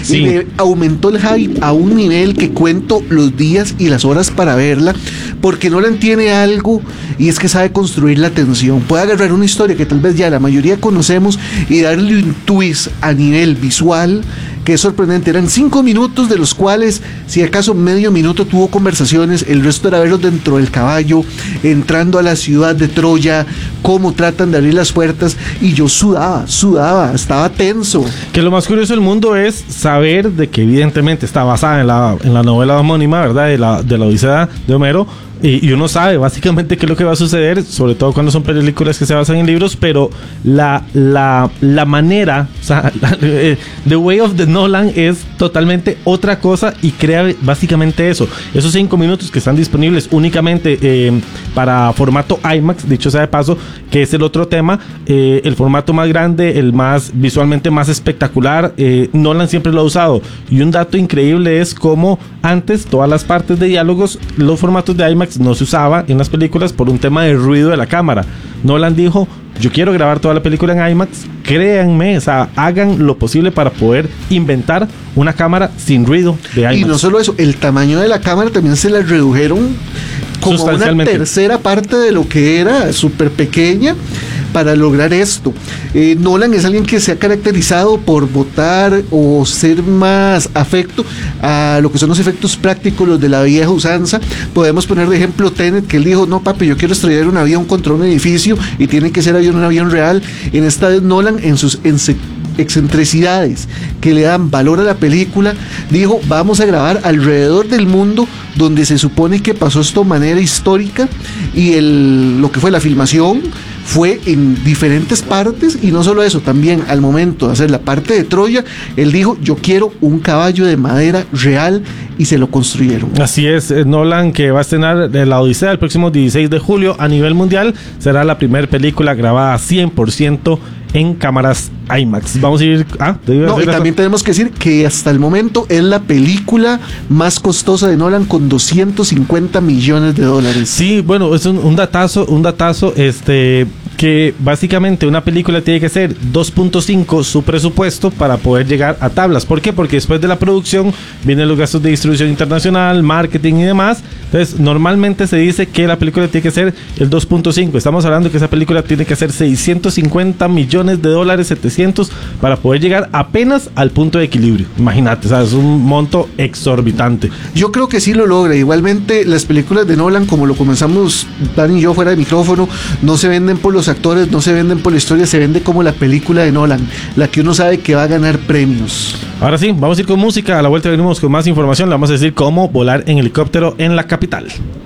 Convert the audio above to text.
Sí. Y me aumentó el hype a un nivel que cuento los días y las horas para verla, porque Nolan tiene algo, y es que sabe construir la tensión. Puede agarrar una historia que tal vez ya la mayoría conocemos y darle un twist a nivel visual que es sorprendente. Eran 5 minutos, de los cuales, si acaso medio minuto tuvo conversaciones, el resto era verlos dentro del caballo, entrando a la ciudad de Troya, cómo tratan de abrir las puertas, y yo sudaba, estaba tenso. Que lo más curioso del mundo es saber de que evidentemente está basada en la novela homónima, ¿verdad? De la Odisea de Homero. Y uno sabe básicamente qué es lo que va a suceder, sobre todo cuando son películas que se basan en libros, pero la manera, o sea, The Way of the Nolan es totalmente otra cosa, y crea básicamente eso. Esos 5 minutos que están disponibles únicamente para formato IMAX, dicho sea de paso, que es el otro tema, el formato más grande, el más visualmente más espectacular, Nolan siempre lo ha usado. Y un dato increíble es cómo antes todas las partes de diálogos, los formatos de IMAX no se usaba en las películas por un tema de ruido de la cámara. Nolan dijo: yo quiero grabar toda la película en IMAX, créanme, o sea, hagan lo posible para poder inventar una cámara sin ruido de IMAX. Y no solo eso, el tamaño de la cámara también se la redujeron como una tercera parte de lo que era, súper pequeña, para lograr esto. Nolan es alguien que se ha caracterizado por votar o ser más afecto a lo que son los efectos prácticos, los de la vieja usanza. Podemos poner de ejemplo Tenet, que él dijo: no papi, yo quiero estrellar un avión contra un edificio y tiene que ser un avión real. En esta vez Nolan, en sus excentricidades que le dan valor a la película, dijo: vamos a grabar alrededor del mundo donde se supone que pasó esto de manera histórica, y lo que fue la filmación fue en diferentes partes. Y no solo eso, también al momento de hacer la parte de Troya, él dijo: yo quiero un caballo de madera real, y se lo construyeron. Así es, Nolan, que va a estrenar La Odisea el próximo 16 de julio a nivel mundial, será la primera película grabada 100% en cámaras IMAX. Vamos a ir... y también tenemos que decir que hasta el momento es la película más costosa de Nolan, con $250 millones. Sí, bueno, es un datazo, que básicamente una película tiene que ser 2.5 su presupuesto para poder llegar a tablas. ¿Por qué? Porque después de la producción vienen los gastos de distribución internacional, marketing y demás. Entonces, normalmente se dice que la película tiene que ser el 2.5. Estamos hablando que esa película tiene que ser $650 millones, 700, para poder llegar apenas al punto de equilibrio. Imagínate, o sea, es un monto exorbitante. Yo creo que sí lo logra. Igualmente, las películas de Nolan, como lo comenzamos Dan y yo fuera de micrófono, no se venden por los actores, no se venden por la historia, se vende como la película de Nolan, la que uno sabe que va a ganar premios. Ahora sí, vamos a ir con música. A la vuelta venimos con más información. Le vamos a decir cómo volar en helicóptero en la capital.